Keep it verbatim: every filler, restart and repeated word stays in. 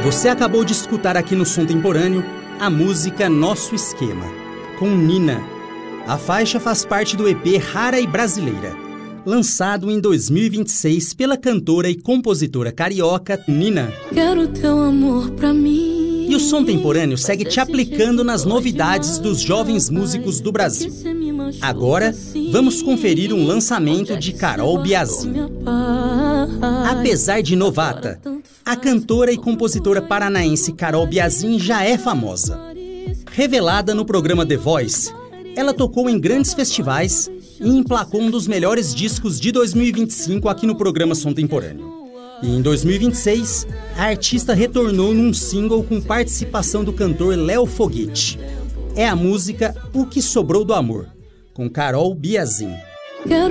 Você acabou de escutar aqui no Som Temporâneo a música Nosso Esquema, com Nina. A faixa faz parte do E P Rara e Brasileira, lançado em dois mil e vinte e seis pela cantora e compositora carioca Nina. Quero teu amor pra mim. E o Som Temporâneo segue te aplicando nas novidades dos jovens músicos do Brasil. Agora, vamos conferir um lançamento de Carol Biazin. Apesar de novata, a cantora e compositora paranaense Carol Biazin já é famosa. Revelada no programa The Voice, ela tocou em grandes festivais e emplacou um dos melhores discos de dois mil e vinte e cinco aqui no programa Som Temporâneo. E em dois mil e vinte e seis, a artista retornou num single com participação do cantor Léo Foguete. É a música O Que Sobrou do Amor, com Carol Biazin.